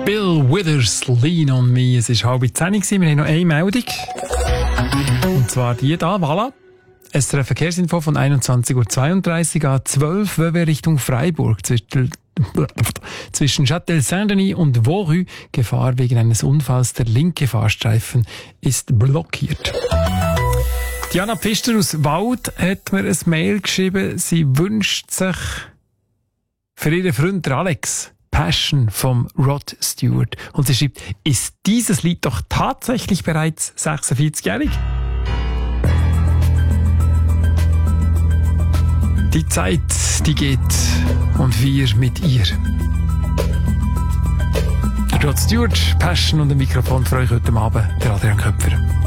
Bill Withers, Lean on Me. Es war 9:30. Wir haben noch eine Meldung. Und zwar die da, voilà. SRF Verkehrsinfo von 21:32 Uhr A12 WW Richtung Freiburg. Zwischen Châtel-Saint-Denis und Vaurus Gefahr wegen eines Unfalls. Der linke Fahrstreifen ist blockiert. Diana Pfister aus Wald hat mir ein Mail geschrieben. Sie wünscht sich für ihren Freund Alex Passion vom Rod Stewart. Und sie schreibt, ist dieses Lied doch tatsächlich bereits 46-jährig? Die Zeit, die geht und wir mit ihr. Rod Stewart, Passion und ein Mikrofon für euch heute Abend, der Adrian Köpfer.